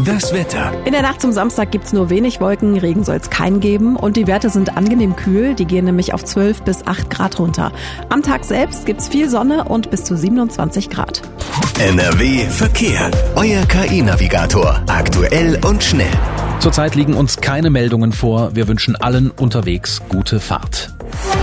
Das Wetter. In der Nacht zum Samstag gibt's nur wenig Wolken, Regen soll es keinen geben und die Werte sind angenehm kühl, die gehen nämlich auf 12 bis 8 Grad runter. Am Tag selbst gibt's viel Sonne und bis zu 27 Grad. NRW Verkehr. Euer KI-Navigator. Aktuell und schnell. Zurzeit liegen uns keine Meldungen vor. Wir wünschen allen unterwegs gute Fahrt.